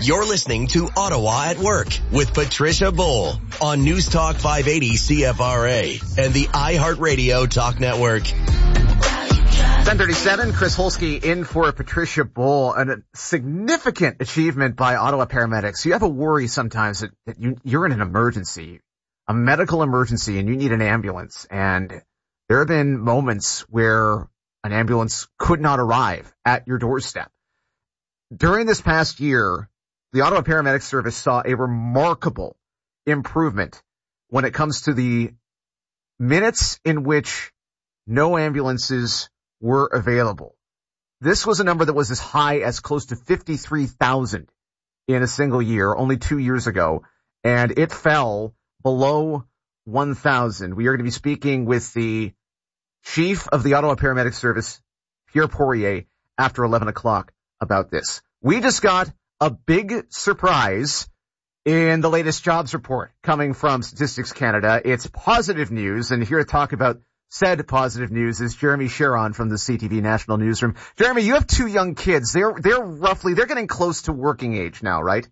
You're listening to Ottawa at Work with Patricia Bull on News Talk 580 CFRA and the iHeartRadio Talk Network. 10:37, Chris Holsky in for Patricia Bull, and a significant achievement by Ottawa paramedics. You have a worry sometimes that you're in an emergency, a medical emergency, and you need an ambulance. And there have been moments where an ambulance could not arrive at your doorstep. During this past year, the Ottawa Paramedic Service saw a remarkable improvement when it comes to the minutes in which no ambulances were available. This was a number that was as high as close to 53,000 in a single year, only 2 years ago, and it fell below 1,000. We are going to be speaking with the chief of the Ottawa Paramedic Service, Pierre Poirier, after 11 o'clock about this. We just got a big surprise in the latest jobs report coming from Statistics Canada. It's positive news, and here to talk about said positive news is Jeremy Sharon from the CTV National Newsroom. Jeremy, you have 2 young kids. They're getting close to working age now, right?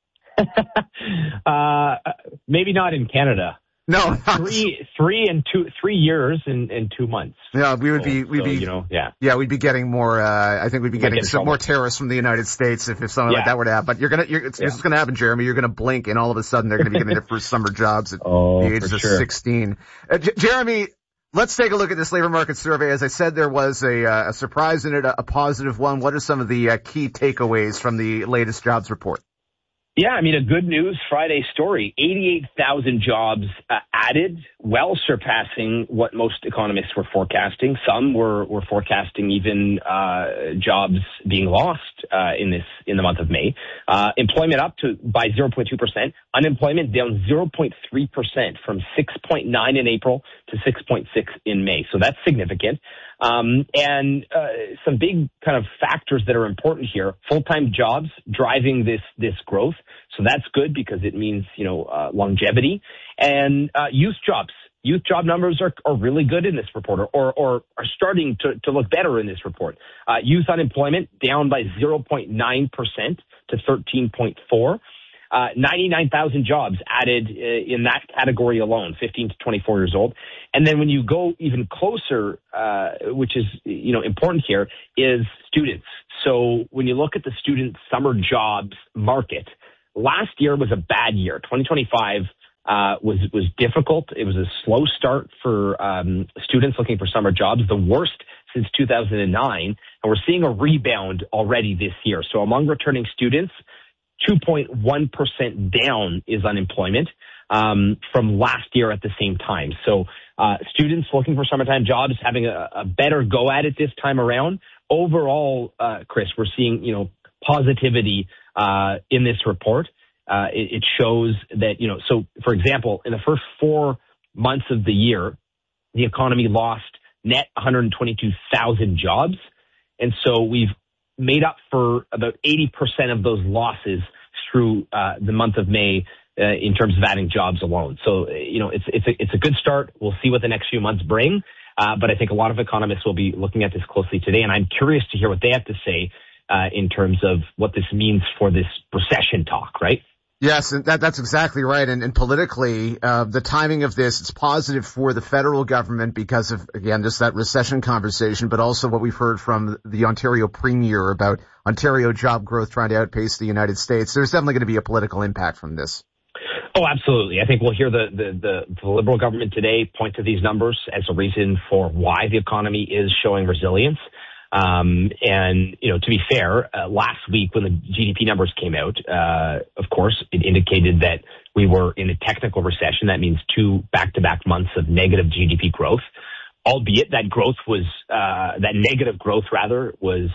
Maybe not in Canada. No, 3 years and 2 months. Yeah, we'd be getting more. I think we'd be getting some more terrorists from the United States if something like that were to happen. But it's going to happen, Jeremy. You're going to blink, and all of a sudden they're going to be getting their first summer jobs at the ages of 16. Jeremy, let's take a look at this labor market survey. As I said, there was a surprise in it, a positive one. What are some of the key takeaways from the latest jobs report? Yeah, I mean, a good news Friday story. 88,000 jobs added, well surpassing what most economists were forecasting. Some were forecasting even jobs being lost in the month of May. Employment up by 0.2%. Unemployment down 0.3% from 6.9 in April to 6.6 in May. So that's significant. And some big kind of factors that are important here. Full-time jobs driving this growth. So that's good because it means, longevity. And youth jobs. Youth job numbers are really good in this report or are starting to look better in this report. Youth unemployment down by 0.9% to 13.4. 99,000 jobs added in that category alone, 15 to 24 years old. And then when you go even closer, which is, important here, is students. So when you look at the student summer jobs market, last year was a bad year. 2025 was difficult. It was a slow start for students looking for summer jobs, the worst since 2009. And we're seeing a rebound already this year. So among returning students, 2.1% down is unemployment from last year at the same time. So students looking for summertime jobs having a better go at it this time around. Overall, Chris, we're seeing, positivity in this report. It shows that, so for example, in the first 4 months of the year, the economy lost net 122,000 jobs. And so we've made up for about 80% of those losses through the month of May in terms of adding jobs alone. So, it's a good start. We'll see what the next few months bring. But I think a lot of economists will be looking at this closely today. And I'm curious to hear what they have to say in terms of what this means for this recession talk, right? Yes, and that's exactly right. And politically, the timing of this, it's positive for the federal government because of, again, just that recession conversation, but also what we've heard from the Ontario Premier about Ontario job growth trying to outpace the United States. There's definitely going to be a political impact from this. Oh, absolutely. I think we'll hear the Liberal government today point to these numbers as a reason for why the economy is showing resilience. To be fair, last week when the GDP numbers came out, of course, it indicated that we were in a technical recession. That means 2 back-to-back months of negative GDP growth, albeit that growth was, that negative growth rather was,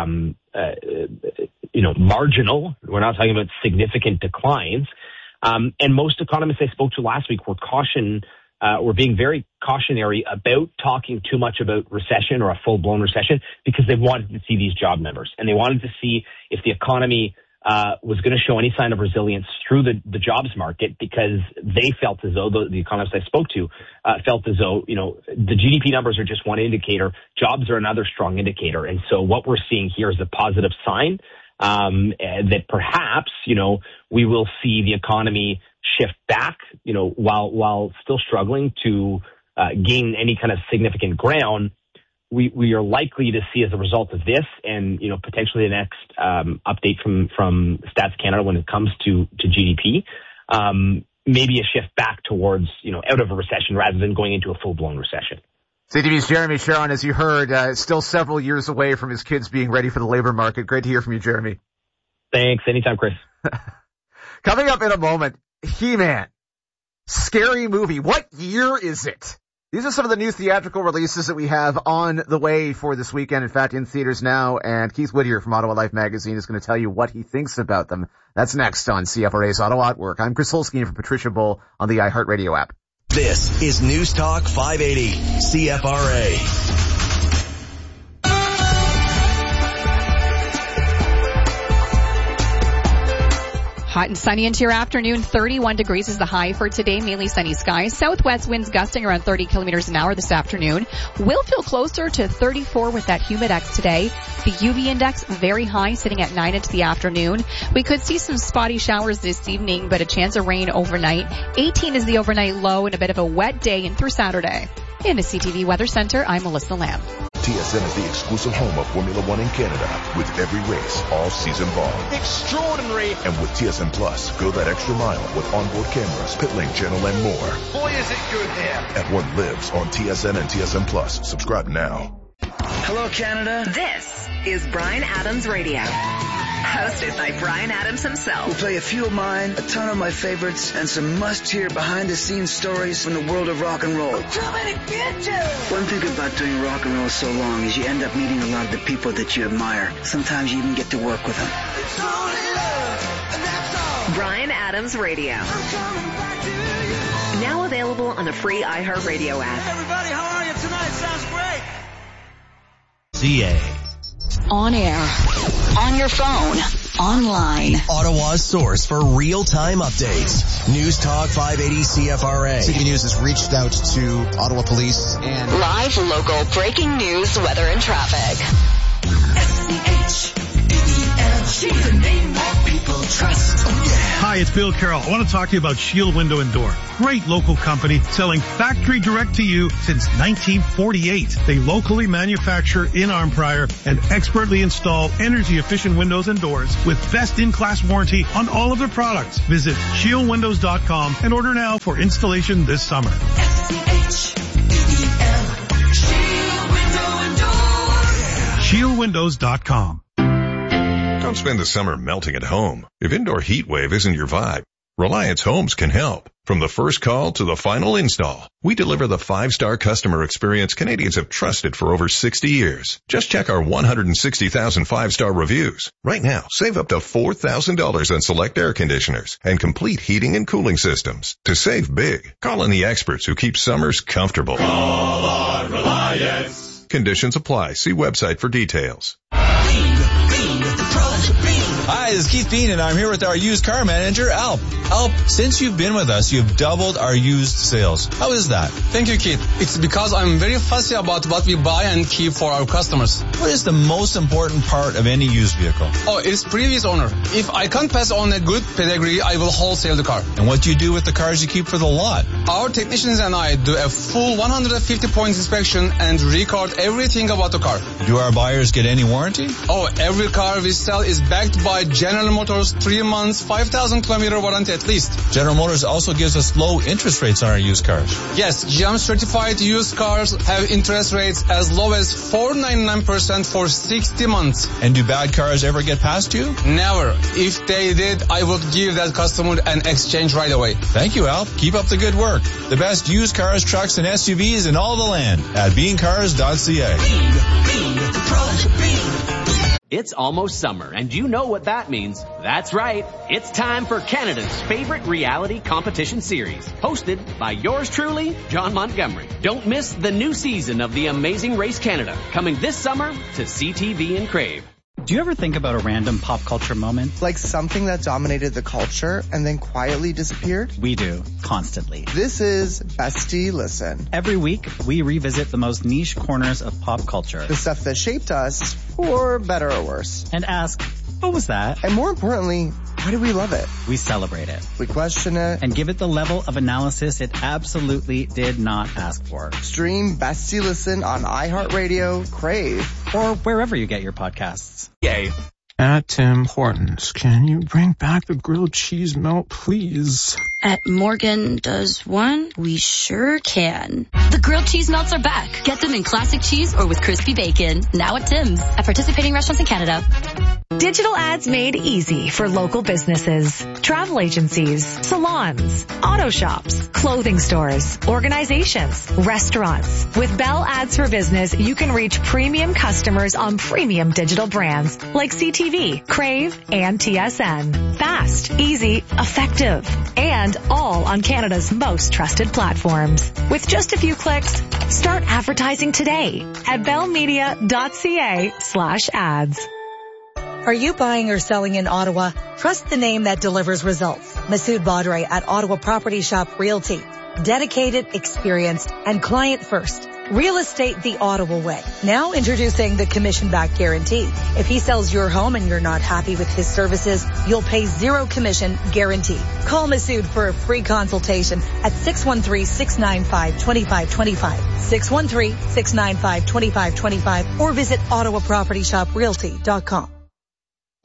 marginal. We're not talking about significant declines. And most economists I spoke to last week were being very cautionary about talking too much about recession or a full-blown recession because they wanted to see these job numbers. And they wanted to see if the economy was going to show any sign of resilience through the jobs market because they felt as though, the economists I spoke to felt as though, the GDP numbers are just one indicator. Jobs are another strong indicator. And so what we're seeing here is a positive sign. that perhaps, we will see the economy shift back, while still struggling to gain any kind of significant ground. We are likely to see, as a result of this and, potentially the next update from Stats Canada when it comes to GDP, maybe a shift back towards, out of a recession rather than going into a full-blown recession. CTV's Jeremy Sharon, as you heard, still several years away from his kids being ready for the labor market. Great to hear from you, Jeremy. Thanks. Anytime, Chris. Coming up in a moment, He-Man. Scary movie. What year is it? These are some of the new theatrical releases that we have on the way for this weekend. In fact, in theaters now. And Keith Whittier from Ottawa Life Magazine is going to tell you what he thinks about them. That's next on CFRA's Ottawa at Work. I'm Chris Holsky for Patricia Bull on the iHeartRadio app. This is News Talk 580 CFRA. Hot and sunny into your afternoon. 31 degrees is the high for today. Mainly sunny skies. Southwest winds gusting around 30 kilometers an hour this afternoon. Will feel closer to 34 with that humidex today. The UV index very high, sitting at 9 into the afternoon. We could see some spotty showers this evening, but a chance of rain overnight. 18 is the overnight low and a bit of a wet day in through Saturday. In the CTV Weather Center, I'm Melissa Lamb. TSN is the exclusive home of Formula One in Canada, with every race all season long. Extraordinary. And with TSN Plus, go that extra mile with onboard cameras, pit lane channel, and more. Boy, is it good there. F1 lives on TSN and TSN Plus. Subscribe now. Hello, Canada. This is Bryan Adams Radio. Hosted by Bryan Adams himself. We'll play a few of mine, a ton of my favorites, and some must-hear behind-the-scenes stories from the world of rock and roll. One thing about doing rock and roll so long is you end up meeting a lot of the people that you admire. Sometimes you even get to work with them. Bryan Adams Radio. Now available on the free iHeartRadio app. Everybody, how are you tonight? Sounds great. CA. On air. On your phone. Online. Ottawa's source for real-time updates. News Talk 580 CFRA. City News has reached out to Ottawa Police and Live local breaking news, weather, and traffic. She's the name that people trust. Oh, yeah. Hi, it's Bill Carroll. I want to talk to you about Shield Window and Door. Great local company selling factory direct to you since 1948. They locally manufacture in Arnprior and expertly install energy-efficient windows and doors with best-in-class warranty on all of their products. Visit shieldwindows.com and order now for installation this summer. SCHEDL. Shield Window and Door. Shieldwindows.com. Don't spend the summer melting at home. If indoor heat wave isn't your vibe, Reliance Homes can help. From the first call to the final install, we deliver the 5-star customer experience Canadians have trusted for over 60 years. Just check our 160,000 5-star reviews. Right now, save up to $4,000 on select air conditioners and complete heating and cooling systems. To save big, call on the experts who keep summers comfortable. Call on Reliance. Conditions apply. See website for details. Hi, this is Keith Bean, and I'm here with our used car manager, Alp. Alp, since you've been with us, you've doubled our used sales. How is that? Thank you, Keith. It's because I'm very fussy about what we buy and keep for our customers. What is the most important part of any used vehicle? Oh, it's previous owner. If I can't pass on a good pedigree, I will wholesale the car. And what do you do with the cars you keep for the lot? Our technicians and I do a full 150-point inspection and record everything about the car. Do our buyers get any warranty? Oh, every car we sell is backed by General Motors 3 months, 5,000 kilometer warranty at least. General Motors also gives us low interest rates on our used cars. Yes, GM certified used cars have interest rates as low as 4.99% for 60 months. And do bad cars ever get past you? Never. If they did, I would give that customer an exchange right away. Thank you, Alp. Keep up the good work. The best used cars, trucks, and SUVs in all the land at beancars.ca. It's almost summer, and you know what that means. That's right. It's time for Canada's favorite reality competition series, hosted by yours truly, John Montgomery. Don't miss the new season of The Amazing Race Canada, coming this summer to CTV and Crave. Do you ever think about a random pop culture moment? Like something that dominated the culture and then quietly disappeared? We do, constantly. This is Bestie Listen. Every week, we revisit the most niche corners of pop culture. The stuff that shaped us, for better or worse. And ask, What was that? And more importantly, why do we love it? We celebrate it. We question it. And give it the level of analysis it absolutely did not ask for. Stream Best You Listen on iHeartRadio, Crave, or wherever you get your podcasts. Yay. At Tim Hortons, can you bring back the grilled cheese melt, please? At Morgan Does One, we sure can. The grilled cheese melts are back. Get them in classic cheese or with crispy bacon. Now at Tim's. At participating restaurants in Canada. Digital ads made easy for local businesses, travel agencies, salons, auto shops, clothing stores, organizations, restaurants. With Bell Ads for Business, you can reach premium customers on premium digital brands like CTV, Crave, and TSN. Fast, easy, effective, and all on Canada's most trusted platforms. With just a few clicks, start advertising today at bellmedia.ca/ads. Are you buying or selling in Ottawa? Trust the name that delivers results. Masood Badre at Ottawa Property Shop Realty. Dedicated, experienced, and client first. Real estate the Ottawa way. Now introducing the commission-back guarantee. If he sells your home and you're not happy with his services, you'll pay zero commission guaranteed. Call Masood for a free consultation at 613-695-2525. 613-695-2525 or visit OttawaPropertyShopRealty.com.